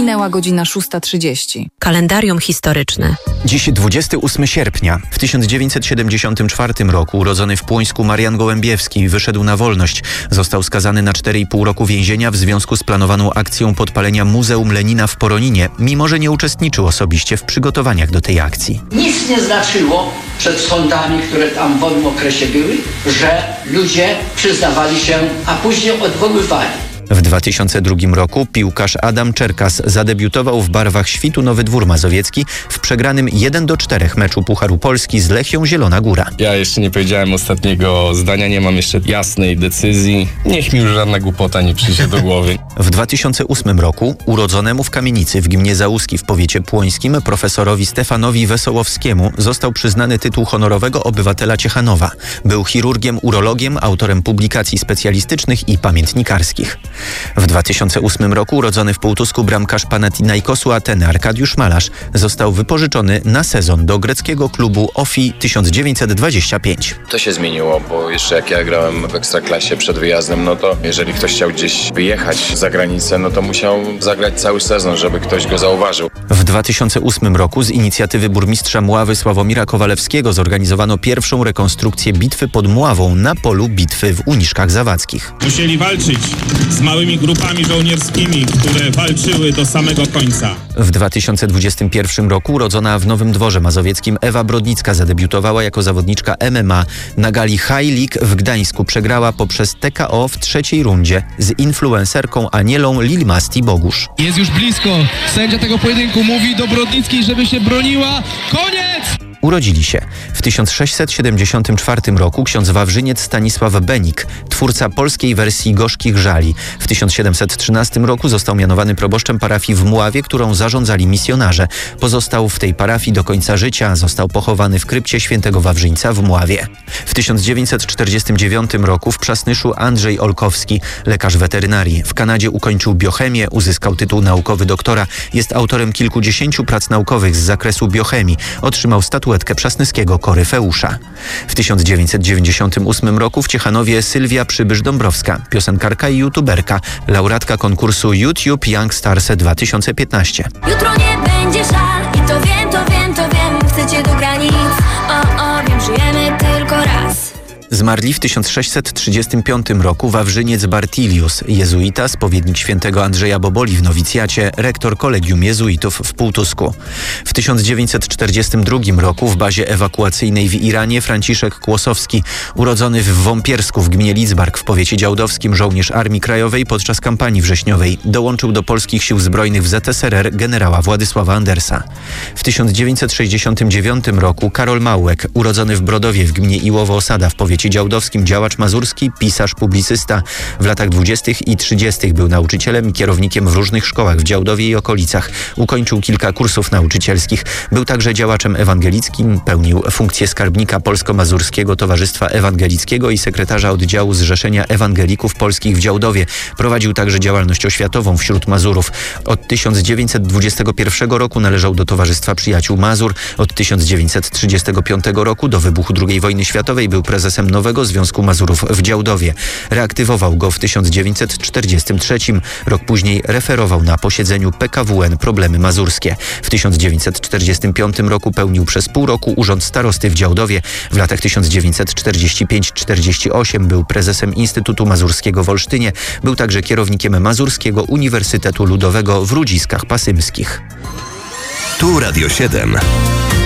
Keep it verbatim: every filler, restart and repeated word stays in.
Minęła godzina szósta trzydzieści. Kalendarium historyczne. Dziś dwudziestego ósmego sierpnia. W tysiąc dziewięćset siedemdziesiątym czwartym roku urodzony w Płońsku Marian Gołębiewski wyszedł na wolność. Został skazany na cztery i pół roku więzienia w związku z planowaną akcją podpalenia Muzeum Lenina w Poroninie, mimo że nie uczestniczył osobiście w przygotowaniach do tej akcji. Nic nie znaczyło przed sądami, które tam w owym okresie były, że ludzie przyznawali się, a później odwoływali. W dwa tysiące drugim roku piłkarz Adam Czerkas zadebiutował w barwach Świtu Nowy Dwór Mazowiecki w przegranym jeden do czterech meczu Pucharu Polski z Lechią Zielona Góra. Ja jeszcze nie powiedziałem ostatniego zdania, nie mam jeszcze jasnej decyzji. Niech mi już żadna głupota nie przyjdzie do głowy. W dwa tysiące ósmym roku urodzonemu w Kamienicy w gminie Załuski w powiecie płońskim profesorowi Stefanowi Wesołowskiemu został przyznany tytuł honorowego obywatela Ciechanowa. Był chirurgiem, urologiem, autorem publikacji specjalistycznych i pamiętnikarskich. W dwa tysiące ósmym roku urodzony w Półtusku bramkarz Panathinaikosu Ateny Arkadiusz Malarz został wypożyczony na sezon do greckiego klubu Ofi tysiąc dziewięćset dwadzieścia pięć. To się zmieniło, bo jeszcze jak ja grałem w Ekstraklasie przed wyjazdem, no to jeżeli ktoś chciał gdzieś wyjechać za granicę, no to musiał zagrać cały sezon, żeby ktoś go zauważył. W dwa tysiące ósmym roku z inicjatywy burmistrza Mławy Sławomira Kowalewskiego zorganizowano pierwszą rekonstrukcję bitwy pod Mławą na polu bitwy w Uniszkach Zawadzkich. Musieli walczyć z małymi grupami żołnierskimi, które walczyły do samego końca. W dwa tysiące dwudziestym pierwszym roku urodzona w Nowym Dworze Mazowieckim Ewa Brodnicka zadebiutowała jako zawodniczka M M A. Na gali High League w Gdańsku przegrała poprzez T K O w trzeciej rundzie z influencerką Anielą Lilmasti Bogusz. Jest już blisko. Sędzia tego pojedynku mówi do Brodnickiej, żeby się broniła. Koniec! Urodzili się w tysiąc sześćset siedemdziesiątym czwartym roku ksiądz wawrzyniec Stanisław Benik, twórca polskiej wersji Gorzkich Żali. W tysiąc siedemset trzynastym roku został mianowany proboszczem parafii w Mławie, którą zarządzali misjonarze. Pozostał w tej parafii do końca życia, został pochowany w krypcie świętego Wawrzyńca w Mławie. W tysiąc dziewięćset czterdziestym dziewiątym roku w Przasnyszu Andrzej Olkowski, lekarz weterynarii. W Kanadzie ukończył biochemię, uzyskał tytuł naukowy doktora. Jest autorem kilkudziesięciu prac naukowych z zakresu biochemii. Otrzymał statuetkę przasnyskiego koryfeusza. W tysiąc dziewięćset dziewięćdziesiątym ósmym roku w Ciechanowie Sylwia Przybysz-Dąbrowska, piosenkarka i youtuberka, laureatka konkursu YouTube Young Stars dwa tysiące piętnaście. Jutro nie będzie żal i to wiem, to wiem, to wiem, chcecie do granic, o, o, wiem, żyjemy tylko raz. Zmarli w tysiąc sześćset trzydziestym piątym roku Wawrzyniec Bartilius, jezuita, spowiednik świętego Andrzeja Boboli w nowicjacie, rektor Kolegium Jezuitów w Półtusku. W tysiąc dziewięćset czterdziestym drugim roku w bazie ewakuacyjnej w Iranie Franciszek Kłosowski, urodzony w Wąpiersku w gminie Lidzbark w powiecie działdowskim, żołnierz Armii Krajowej podczas kampanii wrześniowej, dołączył do polskich sił zbrojnych w Z S R R generała Władysława Andersa. W tysiąc dziewięćset sześćdziesiątym dziewiątym roku Karol Małek, urodzony w Brodowie w gminie Iłowo-Osada w powiecie działdowskim, działacz mazurski, pisarz, publicysta. W latach dwudziestych i trzydziestych był nauczycielem i kierownikiem w różnych szkołach w Działdowie i okolicach. Ukończył kilka kursów nauczycielskich. Był także działaczem ewangelickim, pełnił funkcję skarbnika Polsko-Mazurskiego Towarzystwa Ewangelickiego i sekretarza oddziału Zrzeszenia Ewangelików Polskich w Działdowie. Prowadził także działalność oświatową wśród Mazurów. Od tysiąc dziewięćset dwudziestego pierwszego roku należał do Towarzystwa Przyjaciół Mazur. Od tysiąc dziewięćset trzydziestego piątego roku do wybuchu drugiej wojny światowej był prezesem Nowego Związku Mazurów w Działdowie. Reaktywował go w tysiąc dziewięćset czterdziestym trzecim. Rok później referował na posiedzeniu P K W N problemy mazurskie. W tysiąc dziewięćset czterdziestym piątym roku pełnił przez pół roku urząd starosty w Działdowie. W latach tysiąc dziewięćset czterdziestym piątym do czterdziestego ósmego był prezesem Instytutu Mazurskiego w Olsztynie. Był także kierownikiem Mazurskiego Uniwersytetu Ludowego w Rudziskach Pasymskich. Tu Radio siedem.